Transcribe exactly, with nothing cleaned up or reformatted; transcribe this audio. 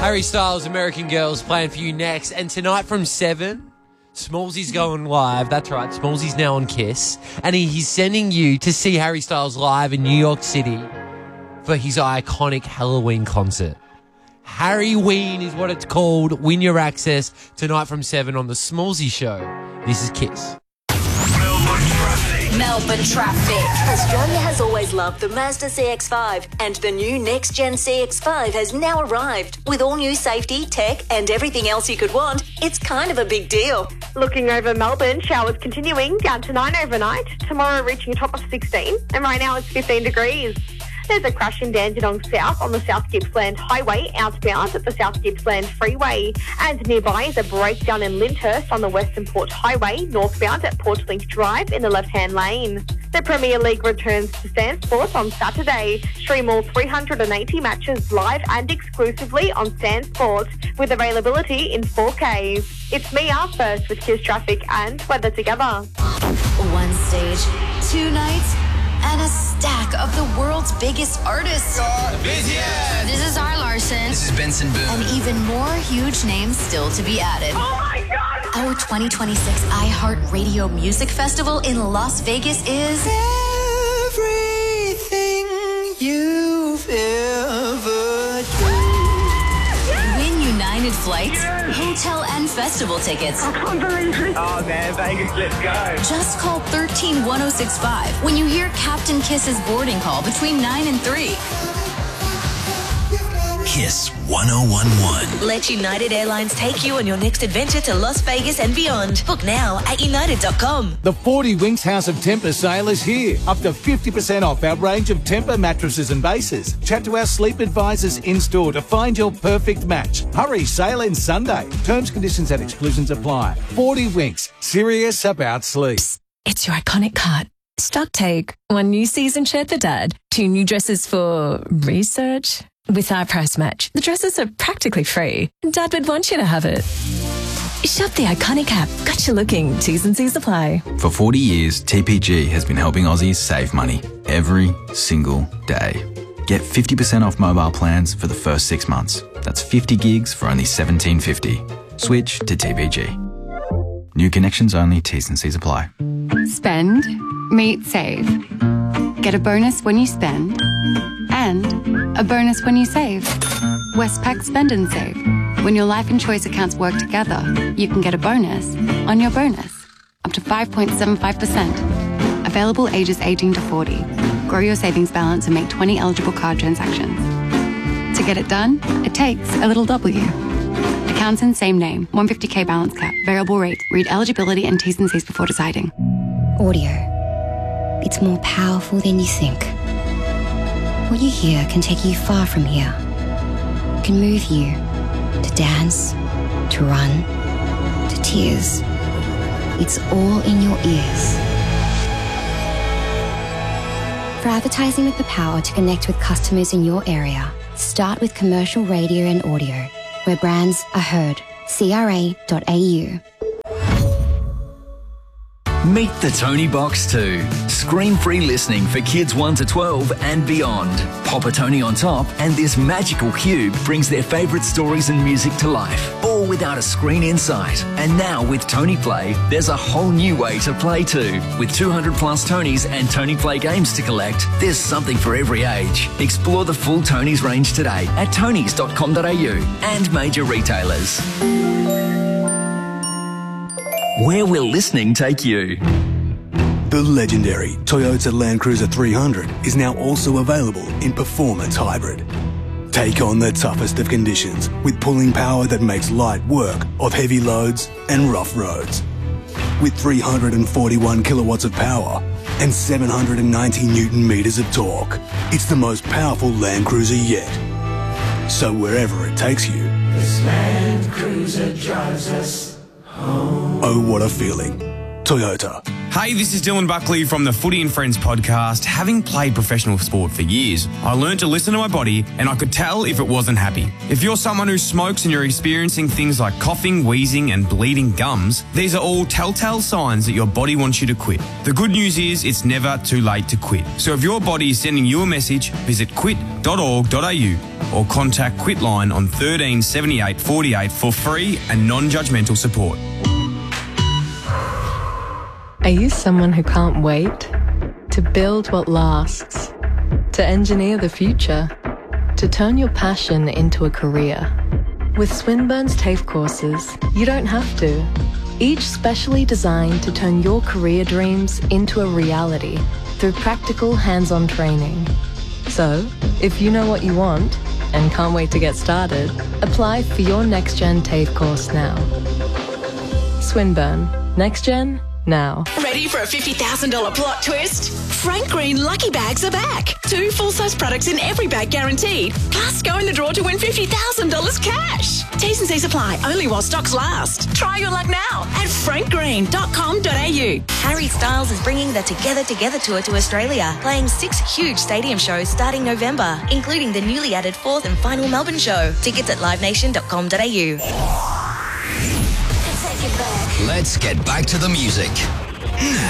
Harry Styles, American Girls, playing for you next. And tonight from seven, Smallsy's going live. That's right, Smallsy's now on Kiss. And he, he's sending you to see Harry Styles live in New York City for his iconic Halloween concert. Harryween is what it's called. Win your access tonight from seven on the Smallsy Show. This is Kiss. Melbourne traffic. Melbourne traffic. Australia has always loved the Mazda C X five, and the new next-gen C X five has now arrived. With all new safety, tech and everything else you could want, it's kind of a big deal. Looking over Melbourne, showers continuing, down to nine overnight. Tomorrow reaching a top of sixteen, and right now it's fifteen degrees. There's a crash in Dandenong South on the South Gippsland Highway, outbound at the South Gippsland Freeway. And nearby is a breakdown in Lyndhurst on the Western Port Highway, northbound at Portlink Drive in the left-hand lane. The Premier League returns to Stan Sports on Saturday. Stream all three hundred eighty matches live and exclusively on Stan Sports, with availability in four K. It's Mia first with Kiss Traffic and weather together. One stage, two nights, and a stack of the world's biggest artists. This is R. Larson. This is Benson Boone. And even more huge names still to be added. Oh my God! Our twenty twenty-six iHeartRadio Music Festival in Las Vegas is Everything you've ever dreamed. Win United Flights, hotel and festival tickets. I can't believe it. Oh man, Vegas, let's go. Just call one three one oh six five when you hear Captain Kiss's boarding call between nine and three. Kiss one oh one one. Let United Airlines take you on your next adventure to Las Vegas and beyond. Book now at united dot com. The forty Winks House of Tempur sale is here. Up to fifty percent off our range of Tempur mattresses and bases. Chat to our sleep advisors in-store to find your perfect match. Hurry, sale ends Sunday. Terms, conditions and exclusions apply. forty Winks, serious about sleep. It's your iconic cut. Stock take. One new season shirt for dad. Two new dresses for research. With our price match, the dresses are practically free. Dad would want you to have it. Shop the iconic app. Got you looking. T's and C's apply. For forty years, T P G has been helping Aussies save money every single day. Get fifty percent off mobile plans for the first six months. That's fifty gigs for only seventeen fifty. Switch to T P G. New connections only. T's and C's apply. Spend, meet, save. Get a bonus when you spend, and a bonus when you save. Westpac Spend and Save. When your life and choice accounts work together, you can get a bonus on your bonus, up to five point seven five percent. Available ages eighteen to forty. Grow your savings balance and make twenty eligible card transactions. To get it done, it takes a little W. Accounts in same name, one hundred fifty K balance cap, variable rate. Read eligibility and T's and C's before deciding. Audio. It's more powerful than you think. What you hear can take you far from here. It can move you to dance, to run, to tears. It's all in your ears. For advertising with the power to connect with customers in your area, start with commercial radio and audio, where brands are heard. C R A dot A U. Meet the Tony Box two. Screen-free listening for kids one to twelve and beyond. Pop a Tony on top and this magical cube brings their favourite stories and music to life, all without a screen in sight. And now with Tony Play, there's a whole new way to play too. With two hundred plus Tonys and Tony Play games to collect, there's something for every age. Explore the full Tonys range today at tonys dot com dot a u and major retailers. Where will listening take you? The legendary Toyota Land Cruiser three hundred is now also available in Performance Hybrid. Take on the toughest of conditions with pulling power that makes light work of heavy loads and rough roads. With three hundred forty-one kilowatts of power and seven hundred ninety newton meters of torque, it's the most powerful Land Cruiser yet. So wherever it takes you, this Land Cruiser drives us home. Oh, what a feeling. Toyota. Hey, this is Dylan Buckley from the Footy and Friends podcast. Having played professional sport for years, I learned to listen to my body and I could tell if it wasn't happy. If you're someone who smokes and you're experiencing things like coughing, wheezing and bleeding gums, these are all telltale signs that your body wants you to quit. The good news is it's never too late to quit. So if your body is sending you a message, visit quit dot org dot a u. or contact Quitline on thirteen seventy-eight forty-eight for free and non-judgmental support. Are you someone who can't wait? To build what lasts? To engineer the future? To turn your passion into a career? With Swinburne's TAFE courses, you don't have to. Each specially designed to turn your career dreams into a reality through practical hands-on training. So, if you know what you want and can't wait to get started, apply for your NextGen TAFE course now. Swinburne. NextGen now. Ready for a fifty thousand dollars plot twist? Frank Green Lucky Bags are back. Two full-size products in every bag guaranteed. Plus, go in the draw to win fifty thousand dollars cash. T's and C's apply, only while stocks last. Try your luck now at frank green dot com dot a u. Harry Styles is bringing the Together Together tour to Australia, playing six huge stadium shows starting November, including the newly added fourth and final Melbourne show. Tickets at live nation dot com dot a u. Let's get back to the music.